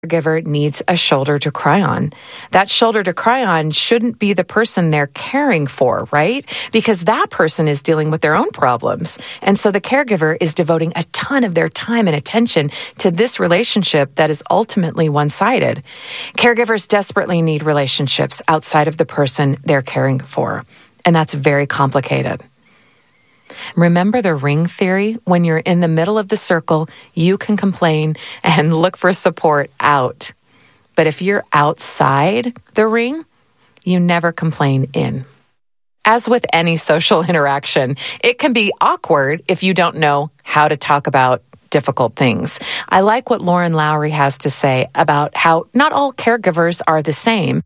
Caregiver needs a shoulder to cry on. That shoulder to cry on shouldn't be the person they're caring for, right? Because that person is dealing with their own problems. And so the caregiver is devoting a ton of their time and attention to this relationship that is ultimately one-sided. Caregivers desperately need relationships outside of the person they're caring for. And that's very complicated. Remember the ring theory? When you're in the middle of the circle, you can complain and look for support out. But if you're outside the ring, you never complain in. As with any social interaction, it can be awkward if you don't know how to talk about difficult things. I like what Lauren Lowry has to say about how not all caregivers are the same.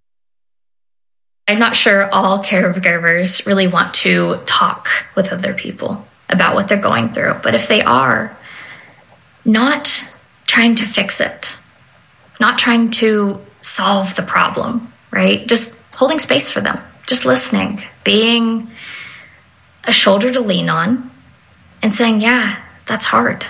I'm not sure all caregivers really want to talk with other people about what they're going through. But if they are, not trying to fix it, not trying to solve the problem, right? Just holding space for them, just listening, being a shoulder to lean on and saying, yeah, that's hard.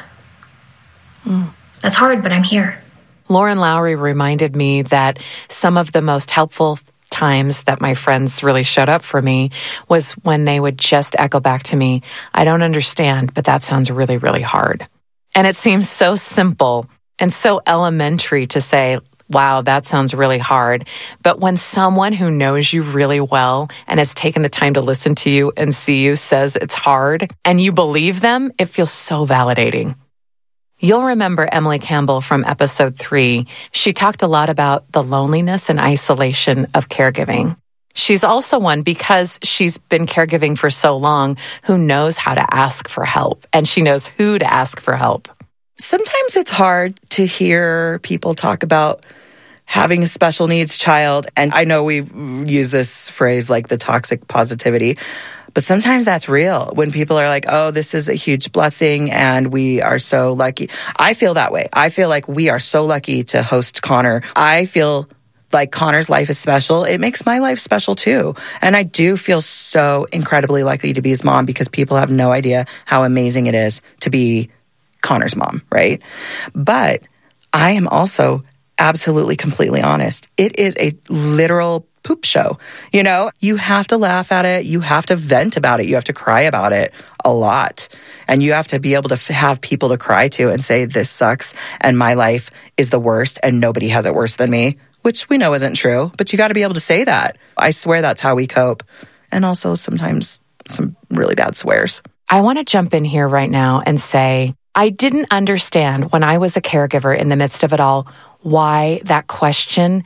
That's hard, but I'm here. Lauren Lowry reminded me that some of the most helpful times that my friends really showed up for me was when they would just echo back to me, I don't understand, but that sounds really, really hard. And it seems so simple and so elementary to say, wow, that sounds really hard. But when someone who knows you really well and has taken the time to listen to you and see you says it's hard and you believe them, it feels so validating. You'll remember Emily Campbell from episode 3. She talked a lot about the loneliness and isolation of caregiving. She's also one, because she's been caregiving for so long, who knows how to ask for help, and she knows who to ask for help. Sometimes it's hard to hear people talk about having a special needs child, and I know we use this phrase like the toxic positivity, but sometimes that's real when people are like, oh, this is a huge blessing and we are so lucky. I feel that way. I feel like we are so lucky to host Connor. I feel like Connor's life is special. It makes my life special too. And I do feel so incredibly lucky to be his mom, because people have no idea how amazing it is to be Connor's mom, right? But I am also absolutely, completely honest. It is a literal poop show. You know, you have to laugh at it. You have to vent about it. You have to cry about it a lot. And you have to be able to have people to cry to and say, this sucks and my life is the worst and nobody has it worse than me, which we know isn't true, but you got to be able to say that. I swear that's how we cope. And also sometimes some really bad swears. I want to jump in here right now and say, I didn't understand when I was a caregiver in the midst of it all, why that question,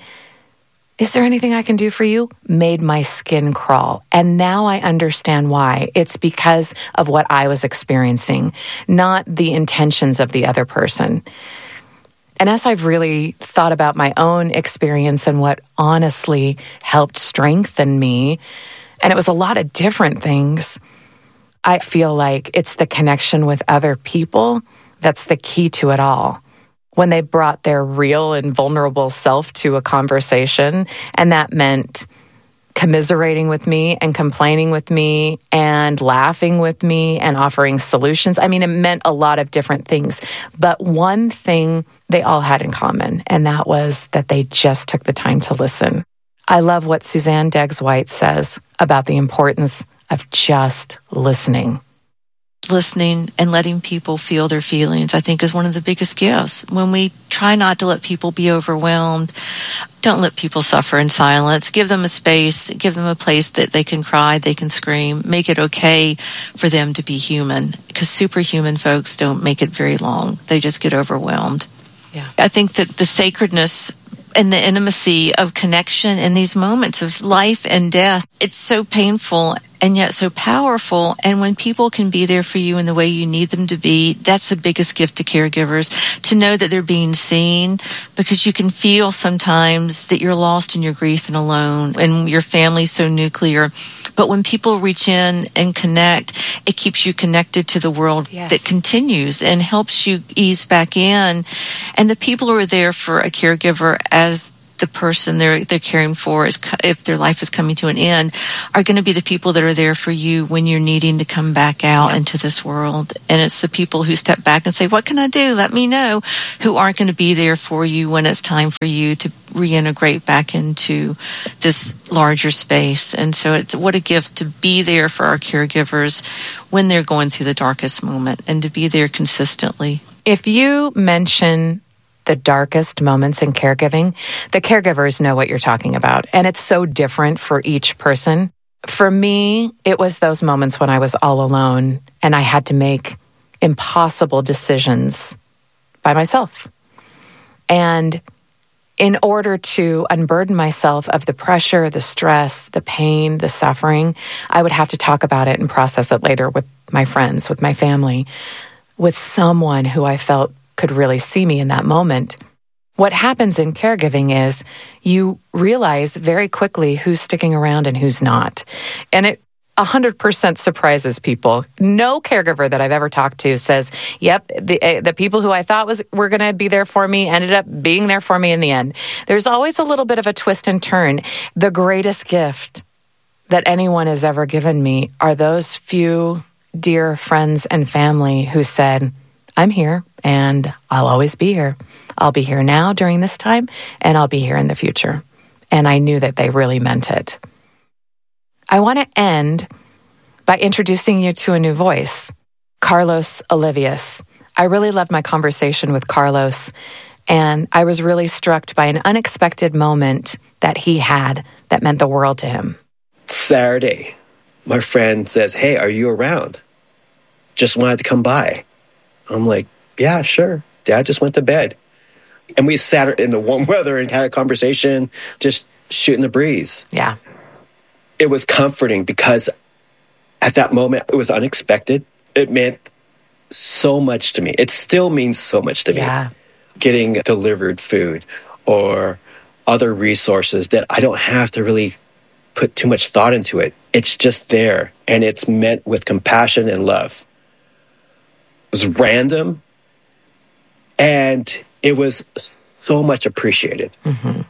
is there anything I can do for you, made my skin crawl. And now I understand why. It's because of what I was experiencing, not the intentions of the other person. And as I've really thought about my own experience and what honestly helped strengthen me, and it was a lot of different things, I feel like it's the connection with other people that's the key to it all. When they brought their real and vulnerable self to a conversation, and that meant commiserating with me and complaining with me and laughing with me and offering solutions. I mean, it meant a lot of different things. But one thing they all had in common, and that was that they just took the time to listen. I love what Suzanne Deggs-White says about the importance of just listening. Listening and letting people feel their feelings, I think, is one of the biggest gifts. When we try not to let people be overwhelmed, don't let people suffer in silence. Give them a space, give them a place that they can cry, they can scream. Make it okay for them to be human, because superhuman folks don't make it very long. They just get overwhelmed. Yeah. I think that the sacredness and the intimacy of connection in these moments of life and death, it's so painful and yet so powerful. And when people can be there for you in the way you need them to be, that's the biggest gift to caregivers, to know that they're being seen, because you can feel sometimes that you're lost in your grief and alone, and your family's so nuclear. But when people reach in and connect, it keeps you connected to the world that continues and helps you ease back in. And the people who are there for a caregiver as the person they're caring for if their life is coming to an end, are going to be the people that are there for you when you're needing to come back out into this world. And it's the people who step back and say, what can I do? Let me know, who aren't going to be there for you when it's time for you to reintegrate back into this larger space. And so it's what a gift to be there for our caregivers when they're going through the darkest moment, and to be there consistently. If you mention the darkest moments in caregiving, the caregivers know what you're talking about. And it's so different for each person. For me, it was those moments when I was all alone and I had to make impossible decisions by myself. And in order to unburden myself of the pressure, the stress, the pain, the suffering, I would have to talk about it and process it later with my friends, with my family, with someone who I felt could really see me in that moment. What happens in caregiving is you realize very quickly who's sticking around and who's not. And it 100% surprises people. No caregiver that I've ever talked to says, yep, the people who I thought were going to be there for me ended up being there for me in the end. There's always a little bit of a twist and turn. The greatest gift that anyone has ever given me are those few dear friends and family who said, I'm here and I'll always be here. I'll be here now during this time and I'll be here in the future. And I knew that they really meant it. I want to end by introducing you to a new voice, Carlos Olivius. I really loved my conversation with Carlos, and I was really struck by an unexpected moment that he had that meant the world to him. Saturday, my friend says, hey, are you around? Just wanted to come by. I'm like, yeah, sure. Dad just went to bed. And we sat in the warm weather and had a conversation, just shooting the breeze. Yeah. It was comforting because at that moment, it was unexpected. It meant so much to me. It still means so much to me. Getting delivered food or other resources that I don't have to really put too much thought into it. It's just there, and it's meant with compassion and love. It was random, and it was so much appreciated. Mm-hmm.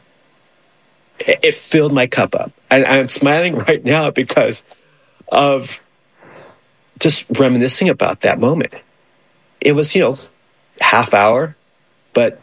It filled my cup up. And I'm smiling right now because of just reminiscing about that moment. It was, half hour, but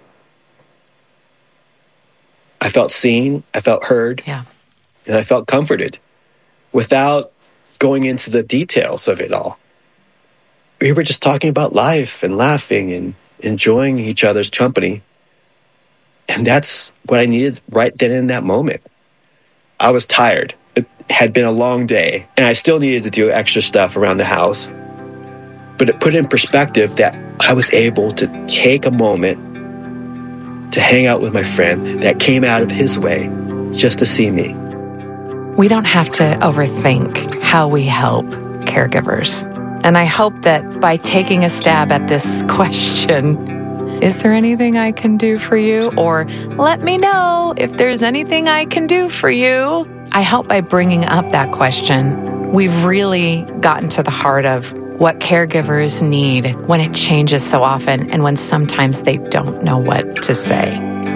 I felt seen, I felt heard, and I felt comforted without going into the details of it all. We were just talking about life and laughing and enjoying each other's company. And that's what I needed right then in that moment. I was tired. It had been a long day, and I still needed to do extra stuff around the house. But it put in perspective that I was able to take a moment to hang out with my friend that came out of his way just to see me. We don't have to overthink how we help caregivers. And I hope that by taking a stab at this question, is there anything I can do for you? Or let me know if there's anything I can do for you. I hope by bringing up that question, we've really gotten to the heart of what caregivers need when it changes so often and when sometimes they don't know what to say.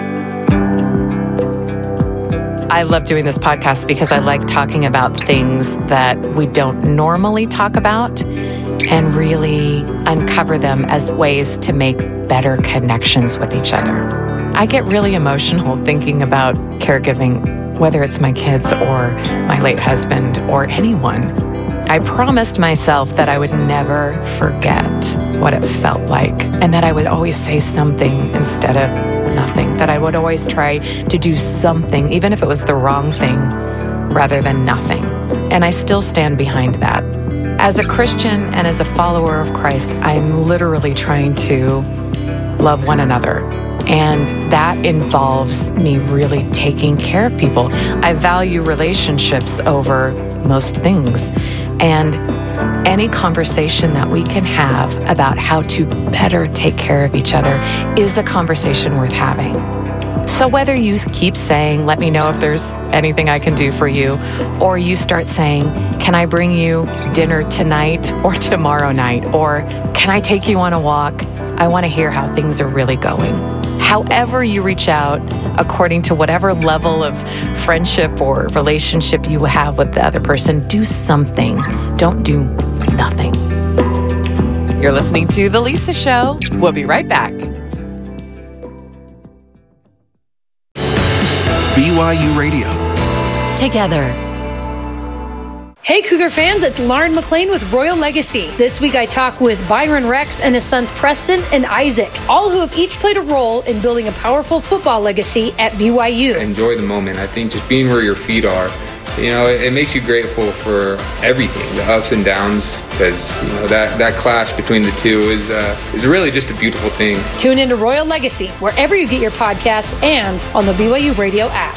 I love doing this podcast because I like talking about things that we don't normally talk about and really uncover them as ways to make better connections with each other. I get really emotional thinking about caregiving, whether it's my kids or my late husband or anyone. I promised myself that I would never forget what it felt like and that I would always say something instead of nothing, that I would always try to do something, even if it was the wrong thing, rather than nothing. And I still stand behind that. As a Christian and as a follower of Christ, I'm literally trying to love one another. And that involves me really taking care of people. I value relationships over most things. And any conversation that we can have about how to better take care of each other is a conversation worth having. So whether you keep saying, let me know if there's anything I can do for you, or you start saying, can I bring you dinner tonight or tomorrow night? Or can I take you on a walk? I want to hear how things are really going. however you reach out, according to whatever level of friendship or relationship you have with the other person, do something. Don't do nothing. You're listening to The Lisa Show. We'll be right back. BYU Radio. Together. Hey Cougar fans, it's Lauren McLean with Royal Legacy. This week I talk with Byron Rex and his sons Preston and Isaac, all who have each played a role in building a powerful football legacy at BYU. Enjoy the moment. I think just being where your feet are, it makes you grateful for everything, the ups and downs, because that clash between the two is really just a beautiful thing. Tune into Royal Legacy wherever you get your podcasts and on the BYU Radio app.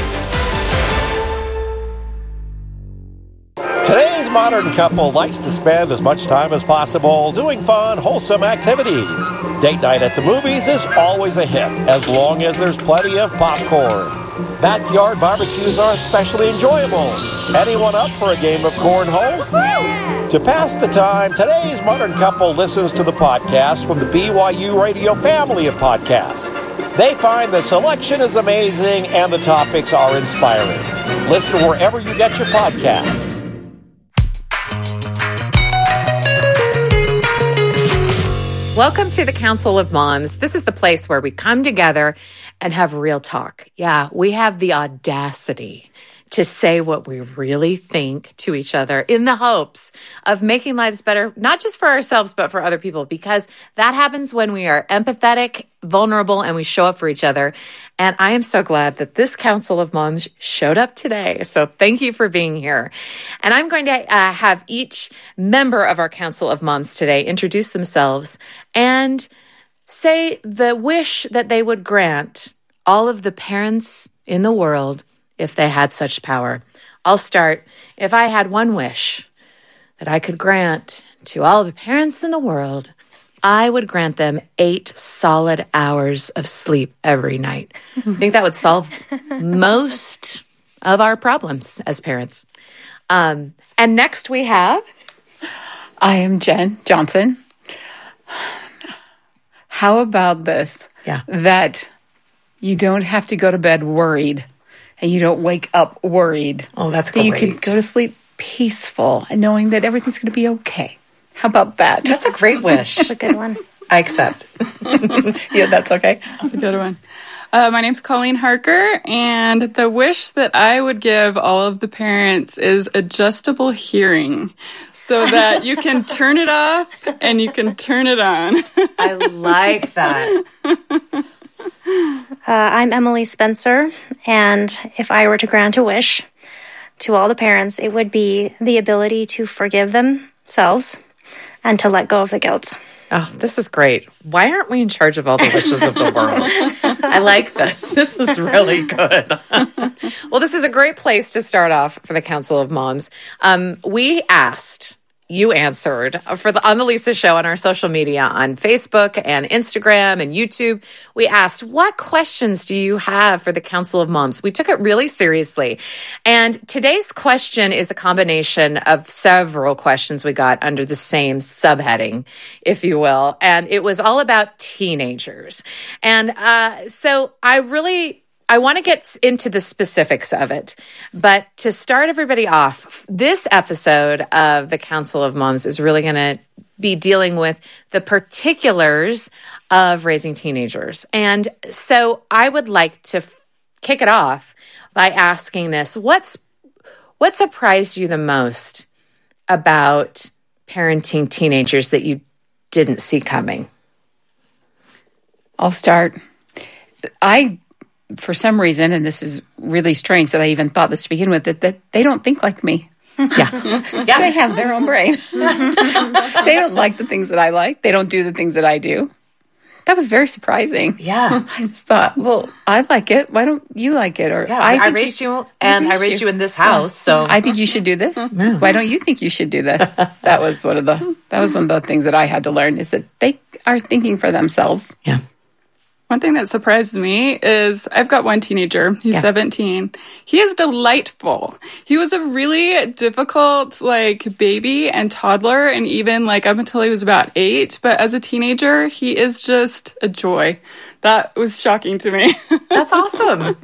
Today's modern couple likes to spend as much time as possible doing fun, wholesome activities. Date night at the movies is always a hit, as long as there's plenty of popcorn. Backyard barbecues are especially enjoyable. Anyone up for a game of cornhole? To pass the time, today's modern couple listens to the podcast from the BYU Radio family of podcasts. They find the selection is amazing and the topics are inspiring. Listen wherever you get your podcasts. Welcome to the Council of Moms. This is the place where we come together and have real talk. Yeah, we have the audacity to say what we really think to each other in the hopes of making lives better, not just for ourselves, but for other people, because that happens when we are empathetic, vulnerable, and we show up for each other. And I am so glad that this Council of Moms showed up today. So thank you for being here. And I'm going to have each member of our Council of Moms today introduce themselves and say the wish that they would grant all of the parents in the world if they had such power. I'll start. If I had one wish that I could grant to all the parents in the world, I would grant them 8 solid hours of sleep every night. I think that would solve most of our problems as parents. And next we have... I am Jen Johnson. How about this? Yeah. That you don't have to go to bed worried and you don't wake up worried. Oh, that's great. great. You can go to sleep peaceful and knowing that everything's going to be okay. How about that? That's a great wish. That's a good one. I accept. Yeah, that's okay. That's a good one. My name's Colleen Harker, and the wish that I would give all of the parents is adjustable hearing so that you can turn it off and you can turn it on. I like that. I'm Emily Spencer, and if I were to grant a wish to all the parents, it would be the ability to forgive themselves and to let go of the guilt. Oh, this is great. Why aren't we in charge of all the wishes of the world? I like this. This is really good. Well, this is a great place to start off for the Council of Moms. We asked, you answered on the Lisa Show on our social media on Facebook and Instagram and YouTube. We asked, what questions do you have for the Council of Moms? We took it really seriously. And today's question is a combination of several questions we got under the same subheading, if you will. And it was all about teenagers. And so I want to get into the specifics of it, but to start everybody off, this episode of the Council of Moms is really going to be dealing with the particulars of raising teenagers. And so I would like to kick it off by asking this. What surprised you the most about parenting teenagers that you didn't see coming? I'll start. For some reason, and this is really strange that I even thought this to begin with, that they don't think like me. Yeah. They have their own brain. They don't like the things that I like. They don't do the things that I do. That was very surprising. Yeah. I just thought, well, I like it. Why don't you like it? Or I raised you and I raised you in this house. So I think you should do this. No. Why don't you think you should do this? That was one of the things that I had to learn, is that they are thinking for themselves. Yeah. One thing that surprised me is I've got one teenager. He's 17. He is delightful. He was a really difficult, baby and toddler, and even, up until he was about 8. But as a teenager, he is just a joy that was shocking to me. That's awesome.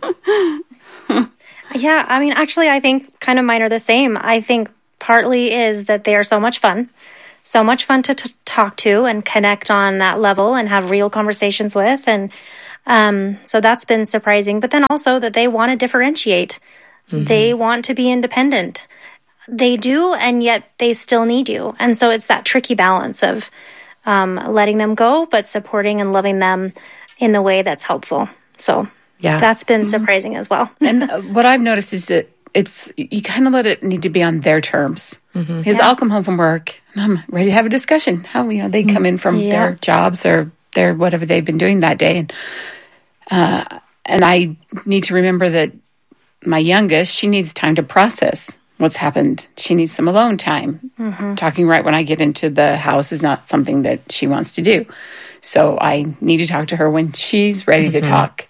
Yeah, I mean, actually, I think kind of mine are the same. I think partly is that they are so much fun to talk to and connect on that level and have real conversations with. And so that's been surprising. But then also that they want to differentiate. Mm-hmm. They want to be independent. They do, and yet they still need you. And so it's that tricky balance of letting them go, but supporting and loving them in the way that's helpful. So that's been surprising as well. And what I've noticed is that you kind of let it need to be on their terms. Mm-hmm. Because I'll come home from work and I'm ready to have a discussion. How they come in from their jobs or their whatever they've been doing that day, and I need to remember that my youngest, she needs time to process what's happened. She needs some alone time. Mm-hmm. Talking right when I get into the house is not something that she wants to do. So I need to talk to her when she's ready to talk.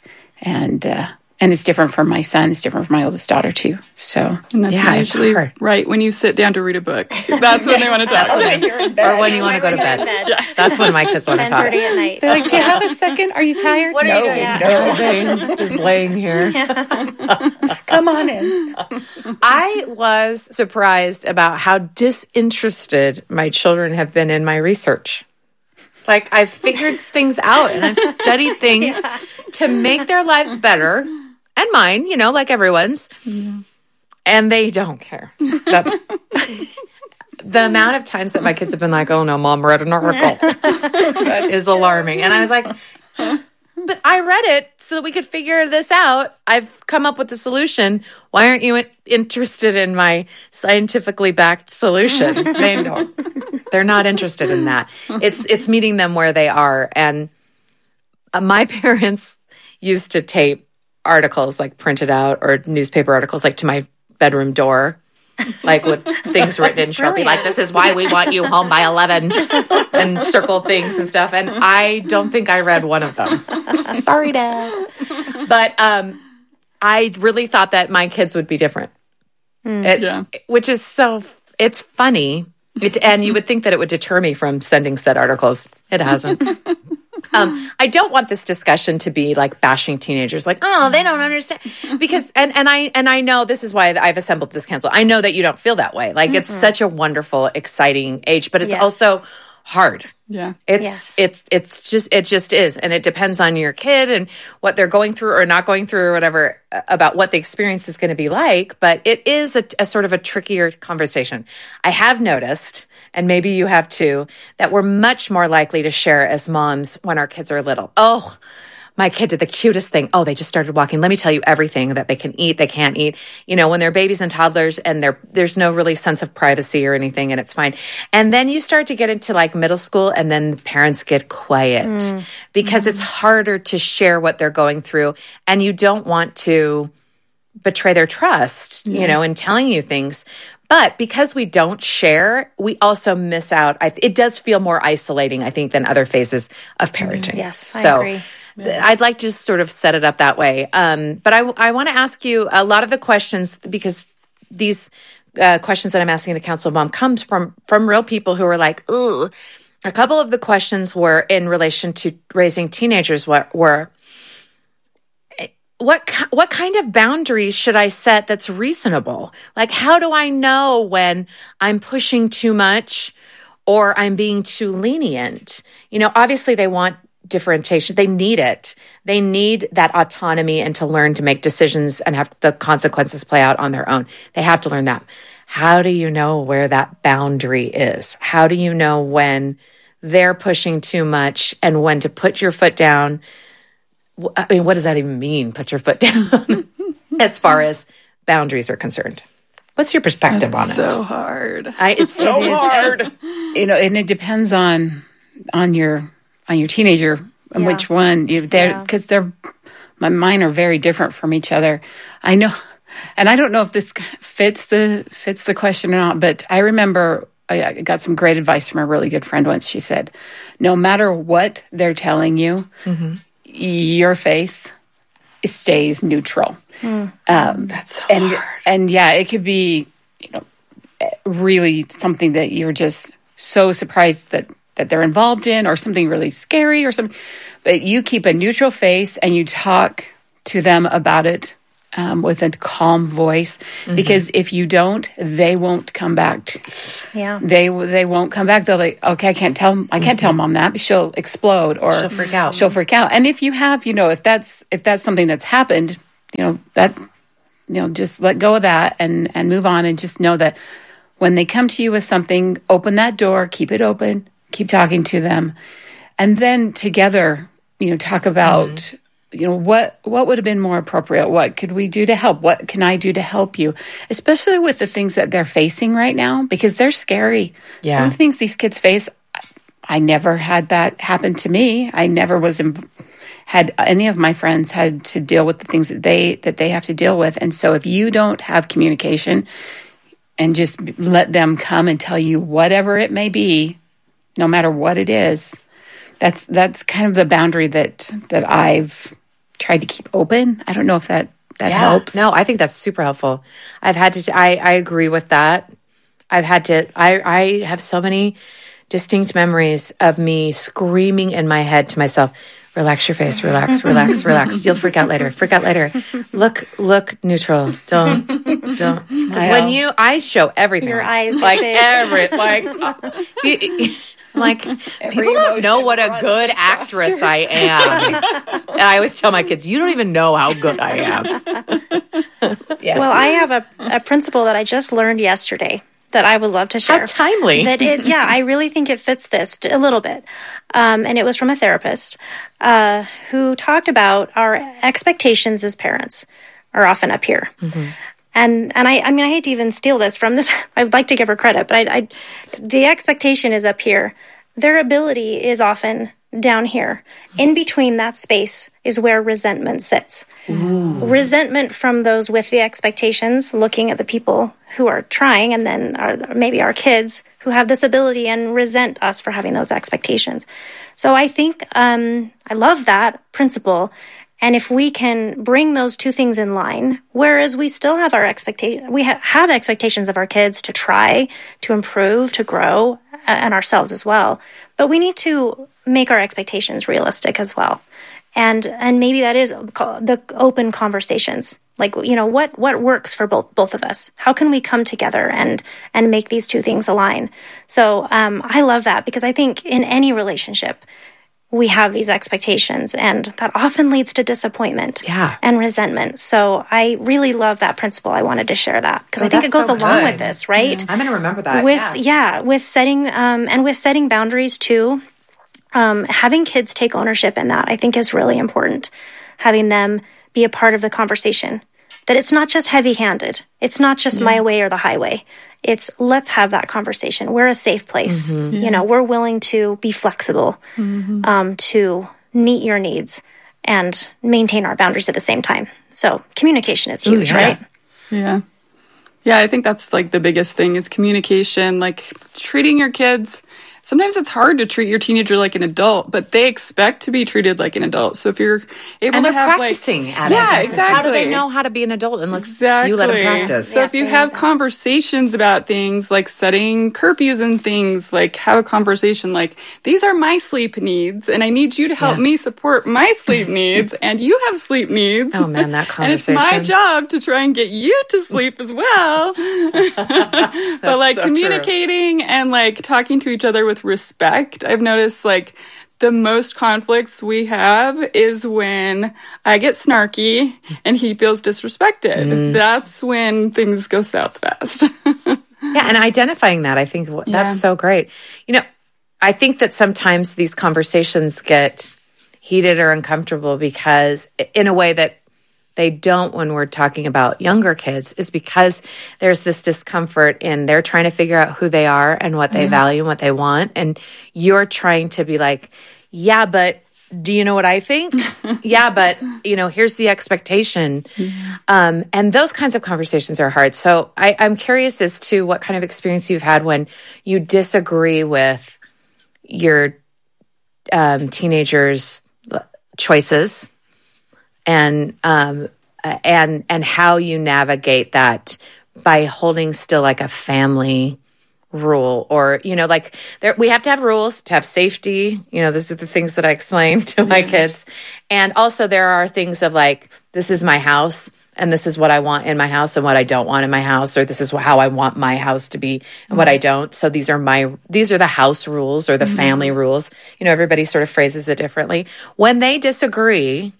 And it's different for my son. It's different for my oldest daughter, too. So, and that's usually right when you sit down to read a book. That's when they want to talk. Or when you want to go to bed. That's when my kids want to talk. 10:30 at night. They're like, do you have a second? Are you tired? What are you doing? No, Zane is laying here. Come on in. I was surprised about how disinterested my children have been in my research. Like, I've figured things out and I've studied things to make their lives better, and mine, like everyone's. Yeah. And they don't care. The amount of times that my kids have been like, oh no, Mom read an article. That is alarming. And I was like, but I read it so that we could figure this out. I've come up with the solution. Why aren't you interested in my scientifically backed solution? They don't. They're not interested in that. It's meeting them where they are. And my parents used to tape articles like printed out or newspaper articles like to my bedroom door, like with things written in Sharpie, like this is why we want you home by 11 and circle things and stuff. And I don't think I read one of them. Sorry, Dad. But I really thought that my kids would be different, which is it's funny. And you would think that it would deter me from sending said articles. It hasn't. I don't want this discussion to be like bashing teenagers, like, oh, they don't understand. Because, and I know this is why I've assembled this council. I know that you don't feel that way. Like, it's such a wonderful, exciting age, but it's also hard. Yeah. It just is. And it depends on your kid and what they're going through or not going through or whatever about what the experience is going to be like. But it is a sort of a trickier conversation. I have noticed, and maybe you have too, that we're much more likely to share as moms when our kids are little. Oh, my kid did the cutest thing. Oh, they just started walking. Let me tell you everything that they can eat, they can't eat. When they're babies and toddlers and there's no really sense of privacy or anything, and it's fine. And then you start to get into like middle school, and then the parents get quiet because it's harder to share what they're going through, and you don't want to betray their trust, in telling you things. But because we don't share, we also miss out. It does feel more isolating, I think, than other phases of parenting. Yes, I agree. I'd like to sort of set it up that way. But I want to ask you a lot of the questions, because these questions that I'm asking the Council of Mom comes from real people who are like, ooh. A couple of the questions were in relation to raising teenagers. What kind of boundaries should I set that's reasonable? Like, how do I know when I'm pushing too much or I'm being too lenient? Obviously they want differentiation. They need it. They need that autonomy and to learn to make decisions and have the consequences play out on their own. They have to learn that. How do you know where that boundary is? How do you know when they're pushing too much and when to put your foot down? I mean, what does that even mean, put your foot down, as far as boundaries are concerned? What's your perspective on it? So hard. It's so hard. And it depends on your teenager and which one because mine are very different from each other. I know, and I don't know if this fits the question or not, but I remember I got some great advice from a really good friend once. She said, no matter what they're telling you, your face stays neutral. That's so hard. And it could be, really something that you're just so surprised that that they're involved in, or something really scary or something. But you keep a neutral face and you talk to them about it with a calm voice, because if you don't, they won't come back. They won't come back. They're like, okay, I can't tell mom that. She'll explode, or she'll freak out. And if you have, if that's something that's happened, just let go of that and move on, and just know that when they come to you with something, open that door, keep it open, keep talking to them, and then together, talk about. What would have been more appropriate? What could we do to help? What can I do to help you? Especially with the things that they're facing right now, because they're scary. Yeah. Some of the things these kids face, I never had that happen to me. I never had any of my friends had to deal with the things that they have to deal with. And so if you don't have communication and just let them come and tell you whatever it may be, no matter what it is, that's kind of the boundary that I've tried to keep open. I don't know if that helps. No, I think that's super helpful. I've had to, I agree with that. I have so many distinct memories of me screaming in my head to myself, relax your face, relax. You'll freak out later. Look neutral. Don't. Because when I show everything. Your eyes. People don't know what a good actress I am. And I always tell my kids, you don't even know how good I am. Well, I have a principle that I just learned yesterday that I would love to share. How timely. I really think it fits this a little bit. And it was from a therapist who talked about our expectations as parents are often up here. Mm-hmm. And I hate to even steal this from this. I'd like to give her credit, but the expectation is up here. Their ability is often down here. In between that space is where resentment sits. Ooh. Resentment from those with the expectations, looking at the people who are trying, and then maybe our kids who have this ability and resent us for having those expectations. So I think I love that principle. And if we can bring those two things in line, whereas we still have our have expectations of our kids to try, to improve, to grow, and ourselves as well. But we need to make our expectations realistic as well. And maybe that is the open conversations. Like, what works for both of us? How can we come together and make these two things align? So I love that, because I think in any relationship, we have these expectations, and that often leads to disappointment and resentment. So I really love that principle. I wanted to share that because I think it goes along with this, right? I'm going to remember that. With setting and with setting boundaries too. Having kids take ownership in that, I think, is really important. Having them be a part of the conversation. That it's not just heavy-handed. It's not just my way or the highway. It's let's have that conversation. We're a safe place. Mm-hmm. We're willing to be flexible, to meet your needs and maintain our boundaries at the same time. So communication is huge, right? Yeah. Yeah, I think that's like the biggest thing is communication, like treating your kids. Sometimes it's hard to treat your teenager like an adult, but they expect to be treated like an adult. So if you're able to have practicing at it. Yeah, exactly. How do they know how to be an adult unless you let them practice? So if you have conversations about things like setting curfews and things, like have a conversation like, these are my sleep needs, and I need you to help me support my sleep needs, and you have sleep needs. Oh man, that conversation. And it's my job to try and get you to sleep as well. But like so communicating and like talking to each other with respect. I've noticed like the most conflicts we have is when I get snarky and he feels disrespected. That's when things go south fast. And identifying that, I think that's so great. I think that sometimes these conversations get heated or uncomfortable because in a way that they don't when we're talking about younger kids is because there's this discomfort in they're trying to figure out who they are and what they value and what they want. And you're trying to be like, yeah, but do you know what I think? Yeah, but, here's the expectation. And those kinds of conversations are hard. So I'm curious as to what kind of experience you've had when you disagree with your teenagers' choices. And how you navigate that by holding still like a family rule, or, like we have to have rules to have safety. These are the things that I explain to my kids. And also there are things of like, this is my house and this is what I want in my house and what I don't want in my house, or this is how I want my house to be and what I don't. So these are the house rules or the family rules. Everybody sort of phrases it differently. When they disagree,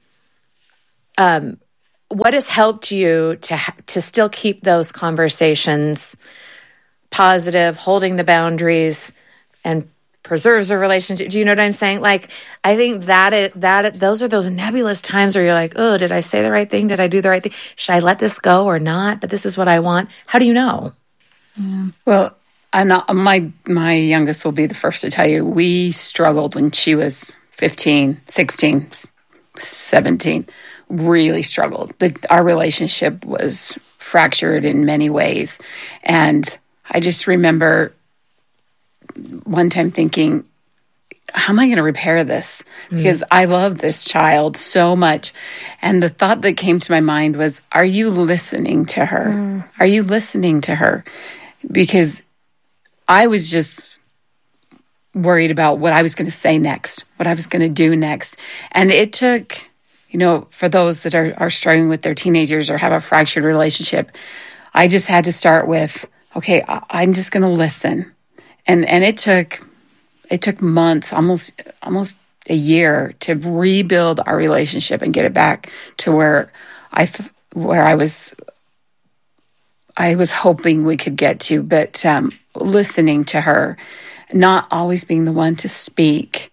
what has helped you to still keep those conversations positive, holding the boundaries, and preserves a relationship? Do you know what I'm saying? Like, I think those are those nebulous times where you're like, oh, did I say the right thing? Did I do the right thing? Should I let this go or not? But this is what I want. How do you know? Yeah. Well, my youngest will be the first to tell you, we struggled when she was 15, 16, 17, really struggled. Our relationship was fractured in many ways. And I just remember one time thinking, how am I going to repair this? Because I love this child so much. And the thought that came to my mind was, are you listening to her? Are you listening to her? Because I was just worried about what I was going to say next, what I was going to do next. And it took, for those that are struggling with their teenagers or have a fractured relationship, I just had to start with, okay, I'm just going to listen. And it took months, almost a year, to rebuild our relationship and get it back to where I was hoping we could get to. But listening to her, not always being the one to speak,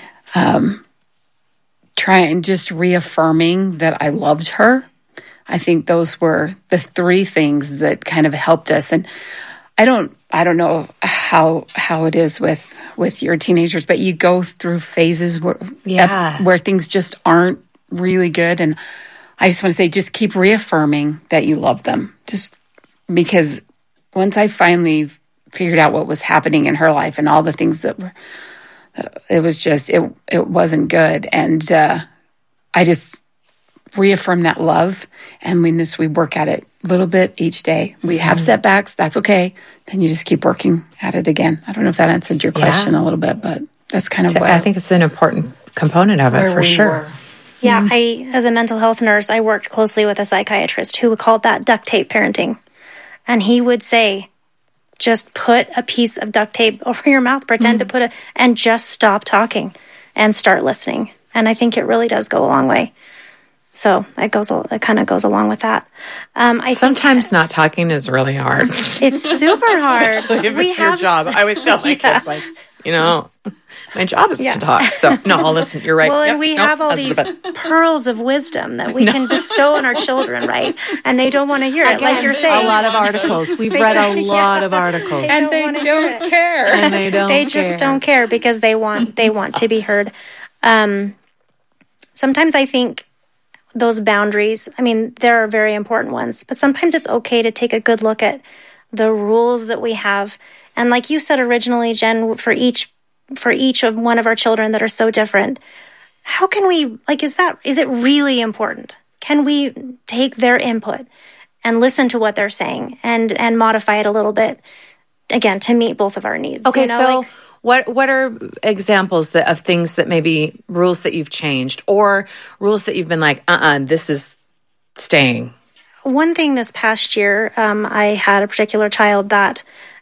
trying just reaffirming that I loved her. I think those were the three things that kind of helped us. And I don't know how it is with your teenagers, but you go through phases where things just aren't really good. And I just want to say, just keep reaffirming that you love them. Just because once I finally figured out what was happening in her life and all the things that were, it was just, it wasn't good. And I just reaffirm that love. And we work at it a little bit each day. We have setbacks. That's okay. Then you just keep working at it again. I don't know if that answered your question a little bit, but that's kind of what I think it's an important component of it for sure. Yeah. As a mental health nurse, I worked closely with a psychiatrist who called that duct tape parenting. And he would say, just put a piece of duct tape over your mouth, pretend to put and just stop talking and start listening. And I think it really does go a long way. So it kind of goes along with that. Sometimes not talking is really hard. It's super hard. Especially if it's your job. I always tell my kids, my job is to talk. So, no, I'll listen. You're right. Well, and we have all these pearls of wisdom that we can bestow on our children, right? And they don't want to hear it, like you're saying. A lot of articles. We've read a lot of articles. And they don't care. And they don't They just don't care because they want to be heard. Sometimes I think those boundaries, there are very important ones, but sometimes it's okay to take a good look at the rules that we have. And like you said originally, Jen, for each of one of our children that are so different, how can we, is it really important? Can we take their input and listen to what they're saying and modify it a little bit, again, to meet both of our needs? Okay, What are examples of things that maybe rules that you've changed or rules that you've been like, this is staying? One thing this past year, I had a particular child that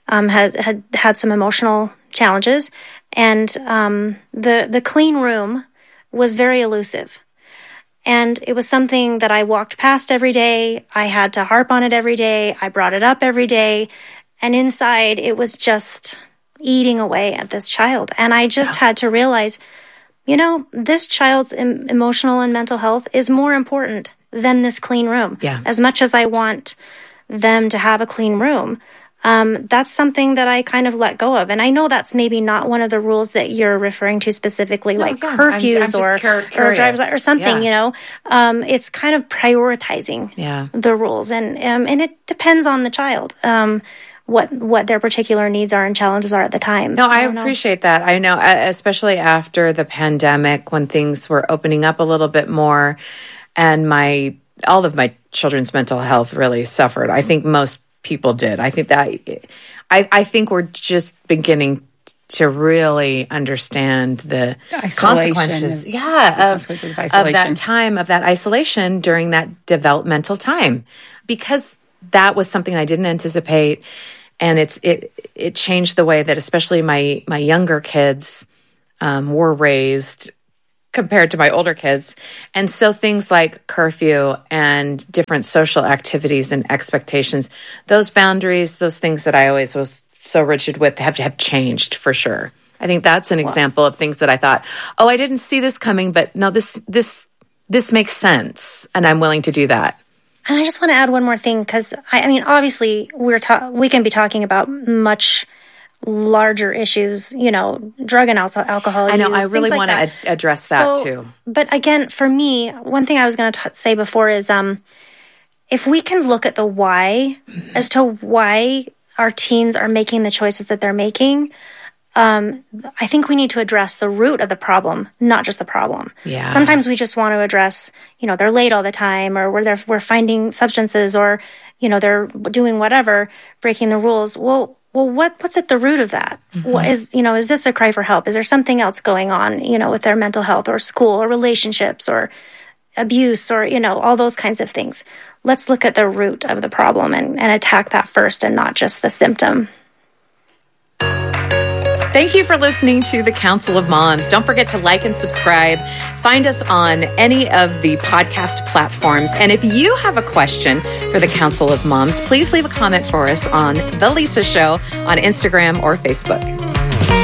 had some emotional challenges, and the clean room was very elusive. And it was something that I walked past every day. I had to harp on it every day. I brought it up every day. And inside, it was just eating away at this child. And I just had to realize, this child's emotional and mental health is more important than this clean room. Yeah. As much as I want them to have a clean room, that's something that I kind of let go of. And I know that's maybe not one of the rules that you're referring to specifically, curfews or driver's or something, it's kind of prioritizing the rules. And it depends on the child. What their particular needs are and challenges are at the time. No, I appreciate that. I know, especially after the pandemic, when things were opening up a little bit more, and all of my children's mental health really suffered. I think most people did. I think that I think we're just beginning to really understand the consequences. Of that time, of that isolation during that developmental time, because that was something I didn't anticipate, and it changed the way that especially my younger kids were raised compared to my older kids. And so things like curfew and different social activities and expectations, those boundaries, those things that I always was so rigid with have changed for sure. I think that's an example of things that I thought, oh, I didn't see this coming, but no, this makes sense, and I'm willing to do that. And I just want to add one more thing, because I mean, obviously we can be talking about much larger issues, drug and alcohol use. I know. I really want to address that too. But again, for me, one thing I was going to say before is, if we can look at the why as to why our teens are making the choices that they're making, I think we need to address the root of the problem, not just the problem. Yeah. Sometimes we just want to address, they're late all the time, or we're finding substances, or, they're doing whatever, breaking the rules. Well, what's at the root of that? Mm-hmm. What is this a cry for help? Is there something else going on, with their mental health or school or relationships or abuse or, all those kinds of things? Let's look at the root of the problem and attack that first, and not just the symptom. Thank you for listening to the Council of Moms. Don't forget to like and subscribe. Find us on any of the podcast platforms. And if you have a question for the Council of Moms, please leave a comment for us on The Lisa Show on Instagram or Facebook.